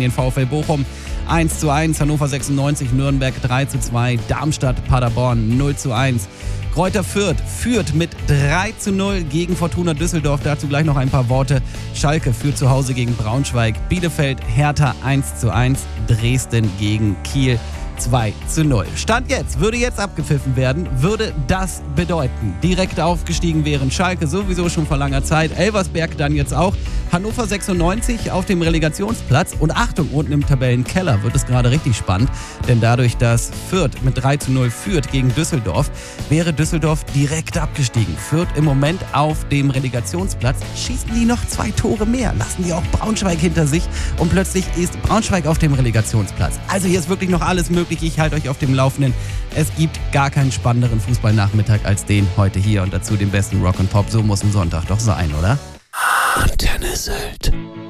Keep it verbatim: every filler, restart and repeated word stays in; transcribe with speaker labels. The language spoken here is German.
Speaker 1: den VfL Bochum eins zu eins, Hannover sechsundneunzig, Nürnberg drei zu zwei, Darmstadt, Paderborn null zu eins. Greuther Fürth führt mit drei zu null gegen Fortuna Düsseldorf. Dazu gleich noch ein paar Worte. Schalke führt zu Hause gegen Braunschweig. Bielefeld, Hertha eins zu eins. Dresden gegen Kiel zwei zu null. Stand jetzt, würde jetzt abgepfiffen werden, würde das bedeuten, direkt aufgestiegen wären Schalke sowieso schon vor langer Zeit, Elversberg dann jetzt auch, Hannover sechsundneunzig auf dem Relegationsplatz und Achtung, unten im Tabellenkeller wird es gerade richtig spannend, denn dadurch, dass Fürth mit drei zu null führt gegen Düsseldorf, wäre Düsseldorf direkt abgestiegen. Fürth im Moment auf dem Relegationsplatz, schießen die noch zwei Tore mehr, lassen die auch Braunschweig hinter sich und plötzlich ist Braunschweig auf dem Relegationsplatz. Also hier ist wirklich noch alles möglich. Ich halte euch auf dem Laufenden. Es gibt gar keinen spannenderen Fußballnachmittag als den heute hier und dazu den besten Rock und Pop. So muss ein Sonntag doch sein, oder?
Speaker 2: Antenne Sylt.